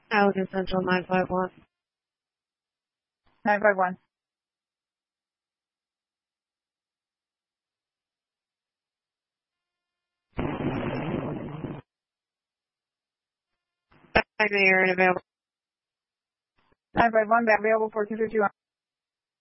Allegan Central 951. 951. Back to the area available. 951, back available for 251.